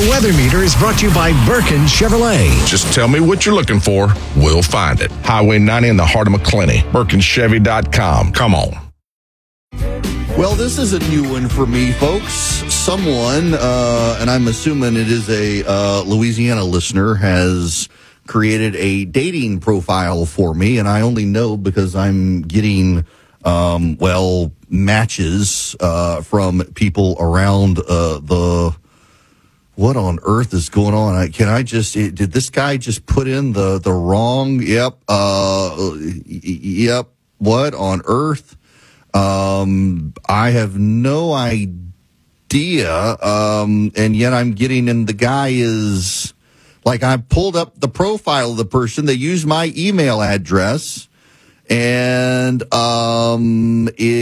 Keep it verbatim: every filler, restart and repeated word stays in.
The Weather Meter is brought to you by Birkin Chevrolet. Just tell me what you're looking for. We'll find it. Highway ninety in the heart of McClenny. Birkin Chevy dot com. Come on. Well, this is a new one for me, folks. Someone, uh, and I'm assuming it is a uh, Louisiana listener, has created a dating profile for me, and I only know because I'm getting, um, well, matches uh, from people around uh, the... What on earth is going on? I, can I just, did this guy just put in the, the wrong, yep, uh, yep, what on earth? Um, I have no idea, um, and yet I'm getting, and the guy is, like, I pulled up the profile of the person, they used my email address, and, um, it